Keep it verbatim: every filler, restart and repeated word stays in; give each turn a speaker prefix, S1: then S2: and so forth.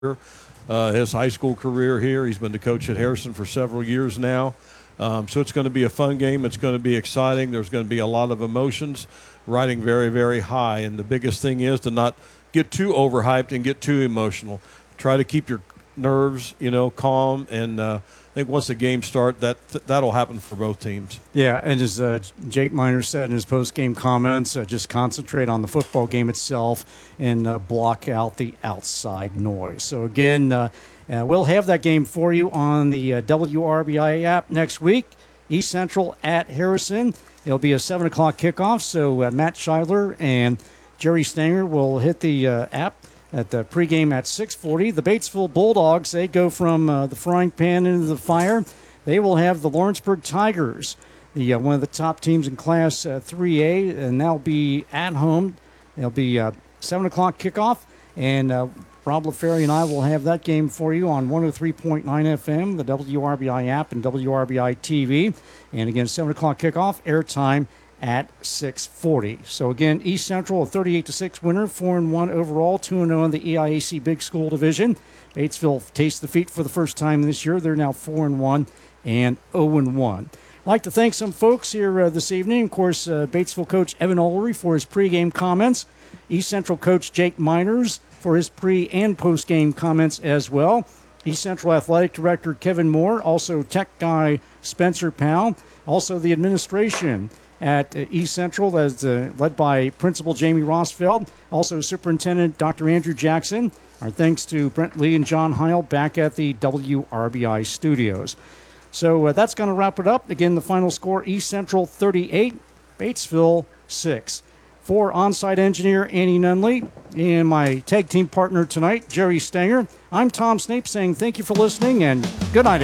S1: uh, his high school career here. He's been the coach at Harrison for several years now. Um, so it's going to be a fun game. It's going to be exciting. There's going to be a lot of emotions riding very, very high. And the biggest thing is to not get too overhyped and get too emotional. Try to keep your nerves, you know, calm. And uh, I think once the game starts, that, that'll happen for both teams.
S2: Yeah, and as uh, Jake Miner said in his post-game comments, uh, just concentrate on the football game itself and uh, block out the outside noise. So, again, uh, uh, we'll have that game for you on the uh, W R B I app next week. East Central at Harrison. It'll be a seven o'clock kickoff, so uh, Matt Scheidler and Jerry Stanger will hit the uh, app at the pregame at six forty. The Batesville Bulldogs, they go from uh, the frying pan into the fire. They will have the Lawrenceburg Tigers, the uh, one of the top teams in Class uh, three A, and they'll be at home. It'll be uh, seven o'clock kickoff, and uh, Rob LaFerry and I will have that game for you on one oh three point nine F M, the W R B I app, and W R B I T V. And again, seven o'clock kickoff, airtime at six forty. So again, East Central, a thirty-eight to six winner, four and one overall, two and oh in the E I A C Big School Division. Batesville tastes defeat for the first time this year. They're now four and one and oh and one. I'd like to thank some folks here uh, this evening. Of course, uh, Batesville coach Evan Olery for his pregame comments. East Central coach Jake Miners for his pre- and post-game comments as well. East Central Athletic Director Kevin Moore, also tech guy Spencer Powell, also the administration at uh, East Central, as uh, led by Principal Jamie Rossfeld, also Superintendent Doctor Andrew Jackson. Our thanks to Brent Lee and John Heil back at the W R B I studios. So uh, that's going to wrap it up. Again, the final score, East Central thirty-eight, Batesville six. For on-site engineer Annie Nunley and my tag team partner tonight, Jerry Stanger, I'm Tom Snape saying thank you for listening and good night.